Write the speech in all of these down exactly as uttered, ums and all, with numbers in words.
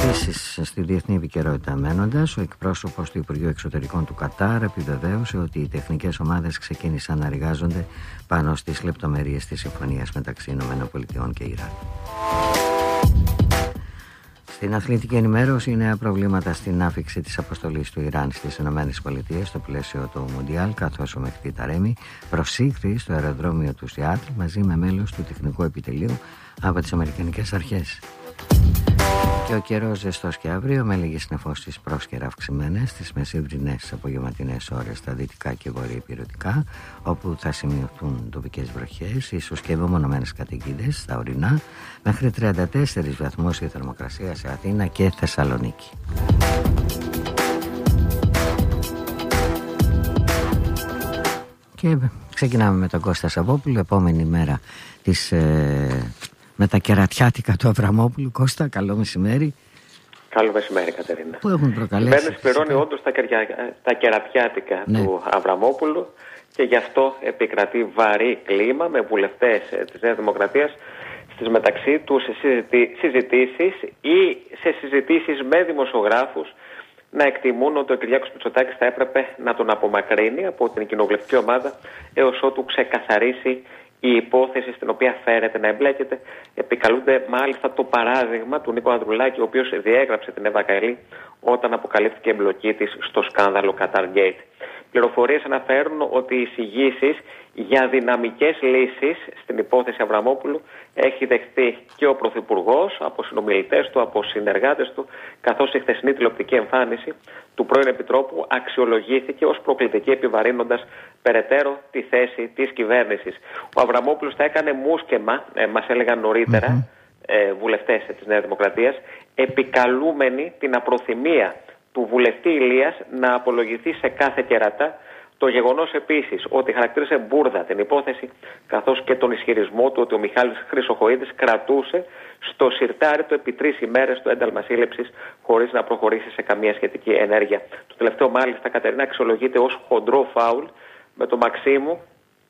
Επίσης, στη διεθνή επικαιρότητα μένοντας, ο εκπρόσωπος του Υπουργείου Εξωτερικών του Κατάρ επιβεβαίωσε ότι οι τεχνικές ομάδες ξεκίνησαν να εργάζονται πάνω στις λεπτομέρειες της συμφωνίας μεταξύ ΗΠΑ και Ιράν. Στην αθλητική ενημέρωση, νέα προβλήματα στην άφιξη της αποστολής του Ιράν στις ΗΠΑ στο πλαίσιο του Μουντιάλ, καθώς ο Μεχτή Ταρέμι προσήχθη στο αεροδρόμιο του Σιάτλ μαζί με μέλος του τεχνικού επιτελείου από τις Αμερικανικές Αρχές. Και ο καιρός ζεστός και αύριο, με λίγες νεφώσεις πρόσκαιρα αυξημένες στις μεσημβρινές απογευματινές ώρες στα δυτικά και βορειουπηρωτικά, όπου θα σημειωθούν τοπικές βροχές, ίσως και ευομονωμένες καταιγίδες στα ορεινά, μέχρι τριάντα τέσσερις βαθμούς η θερμοκρασία σε Αθήνα και Θεσσαλονίκη. Και ξεκινάμε με τον Κώστα Σαββόπουλο, επόμενη μέρα της... Ε, με τα κερατιάτικα του Αβραμόπουλου. Κώστα, καλό μεσημέρι. Καλό μεσημέρι, Κατερίνα. Που έχουν προκαλέσει. Η κυβέρνηση πληρώνει όντως τα, τα κερατιάτικα ναι. του Αβραμόπουλου και γι' αυτό επικρατεί βαρύ κλίμα με βουλευτές της Νέας Δημοκρατίας στις μεταξύ τους συζητήσεις ή σε συζητήσεις με δημοσιογράφους να εκτιμούν ότι ο Κυριάκος Μητσοτάκης θα έπρεπε να τον απομακρύνει από την κοινοβουλευτική ομάδα έως ότου ξεκαθαρίσει η υπόθεση στην οποία φέρεται να εμπλέκεται. Επικαλούνται μάλιστα το παράδειγμα του Νίκο Ανδρουλάκη, ο οποίος διέγραψε την Εύα Καηλή όταν αποκαλύφθηκε η εμπλοκή της στο σκάνδαλο Qatar Gate. Πληροφορίες αναφέρουν ότι οι εισηγήσεις για δυναμικές λύσεις στην υπόθεση Αβραμόπουλου έχει δεχτεί και ο Πρωθυπουργός από συνομιλητές του, από συνεργάτες του, καθώς η χθεσινή τηλεοπτική εμφάνιση του πρώην Επιτρόπου αξιολογήθηκε ως προκλητική, επιβαρύνοντας περαιτέρω τη θέση της κυβέρνησης. Ο Αβραμόπουλος θα έκανε μουσκεμα, ε, μας έλεγαν νωρίτερα mm-hmm. ε, βουλευτές της Νέας Δημοκρατίας, επικαλούμενοι την απροθυμία του βουλευτή Ηλίας να απολογηθεί σε κάθε κερατά. Το γεγονός επίσης ότι χαρακτήρισε μπουρδα την υπόθεση, καθώς και τον ισχυρισμό του ότι ο Μιχάλης Χρυσοχοΐδης κρατούσε στο σιρτάρι του επί τρεις ημέρες το ένταλμα σύλληψης χωρίς να προχωρήσει σε καμία σχετική ενέργεια. Το τελευταίο μάλιστα, Κατερίνα, αξιολογείται ως χοντρό φάουλ, με το Μαξίμου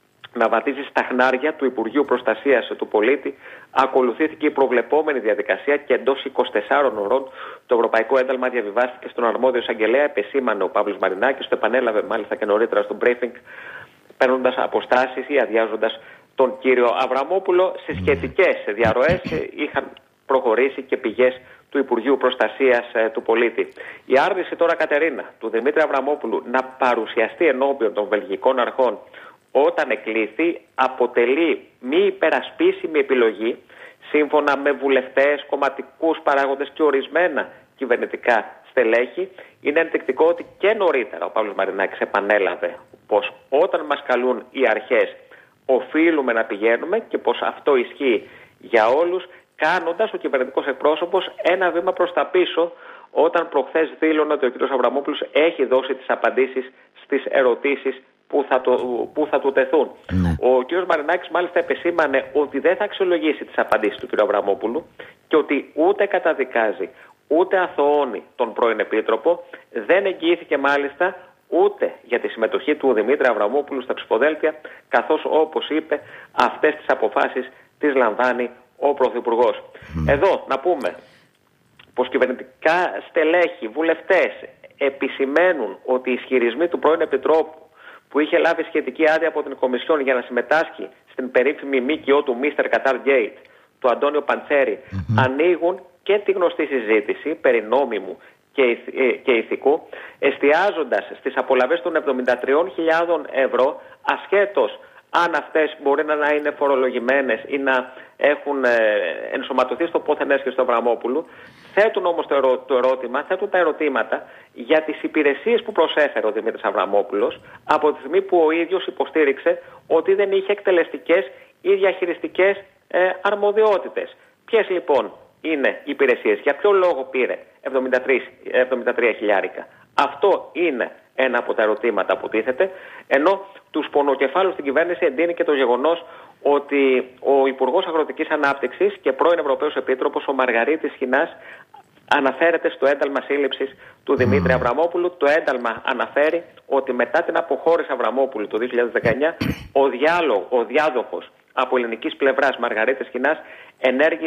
να βαδίζει στα χνάρια του Υπουργείου Προστασίας του Πολίτη. Ακολουθήθηκε η προβλεπόμενη διαδικασία και εντός είκοσι τεσσάρων ωρών το ευρωπαϊκό ένταλμα διαβιβάστηκε στον αρμόδιο εισαγγελέα, επεσήμανε ο Παύλος Μαρινάκης, το επανέλαβε μάλιστα και νωρίτερα στο briefing, παίρνοντας αποστάσεις ή αδειάζοντας τον κύριο Αβραμόπουλο. Σε σχετικές διαρροές είχαν προχωρήσει και πηγές του Υπουργείου Προστασίας ε, του Πολίτη. Η άρνηση τώρα, Κατερίνα, του Δημήτρη Αβραμόπουλου να παρουσιαστεί ενώπιον των βελγικών αρχών όταν εκλήθη αποτελεί μη υπερασπίσιμη επιλογή, σύμφωνα με βουλευτές, κομματικούς παράγοντες και ορισμένα κυβερνητικά στελέχη. Είναι ενδεικτικό ότι και νωρίτερα ο Παύλος Μαρινάκης επανέλαβε πως όταν μας καλούν οι αρχές οφείλουμε να πηγαίνουμε και πως αυτό ισχύει για όλους, κάνοντας ο κυβερνητικός εκπρόσωπος ένα βήμα προς τα πίσω όταν προχθές δήλωνε ότι ο κ. Αβραμόπουλος έχει δώσει τις απαντήσεις στις ερωτήσεις που θα, το, που θα του τεθούν. Ναι. Ο κ. Μαρινάκης μάλιστα επεσήμανε ότι δεν θα αξιολογήσει τις απαντήσεις του κ. Αβραμόπουλου και ότι ούτε καταδικάζει ούτε αθωώνει τον πρώην Επίτροπο. Δεν εγγυήθηκε μάλιστα ούτε για τη συμμετοχή του Δημήτρη Αβραμόπουλου στα ψηφοδέλτια, καθώς όπως είπε αυτές τις αποφάσεις τις λαμβάνει ο Πρωθυπουργός. Mm. Εδώ να πούμε πως κυβερνητικά στελέχη, βουλευτές επισημαίνουν ότι οι ισχυρισμοί του πρώην Επιτρόπου, που είχε λάβει σχετική άδεια από την Κομισιόν για να συμμετάσχει στην περίφημη ΜΚΟ του μίστερ Qatar Gate, του Αντώνιο Παντσέρη, mm-hmm. ανοίγουν και τη γνωστή συζήτηση περί νόμιμου και, ηθ, ε, και ηθικού, εστιάζοντας στις απολαβές των εβδομήντα τρεις χιλιάδες ευρώ, ασχέτως αν αυτές μπορεί να είναι φορολογημένες ή να έχουν ε, ενσωματωθεί στο πόθεν έσχε στο Αβραμόπουλου. Θέτουν όμως το, ερώ, το ερώτημα, θέτουν τα ερωτήματα για τις υπηρεσίες που προσέφερε ο Δημήτρης Αβραμόπουλος από τη στιγμή που ο ίδιος υποστήριξε ότι δεν είχε εκτελεστικές ή διαχειριστικές ε, αρμοδιότητες. Ποιες λοιπόν είναι οι υπηρεσίες, για ποιο λόγο πήρε εβδομήντα τρία χιλιάρικα. Αυτό είναι ένα από τα ερωτήματα που τίθεται, ενώ τους πονοκεφάλους στην κυβέρνηση εντείνει και το γεγονός ότι ο Υπουργός Αγροτικής Ανάπτυξης και πρώην Ευρωπαίος Επίτροπος, ο Μαργαρίτης Χινάς, αναφέρεται στο ένταλμα σύλληψης του Δημήτρη Αβραμόπουλου. Το ένταλμα αναφέρει ότι μετά την αποχώρηση Αβραμόπουλου το δύο χιλιάδες δεκαεννιά, ο, διάλογο, ο διάδοχος από ελληνικής πλευράς Μαργαρίτης Χινάς ενέργησε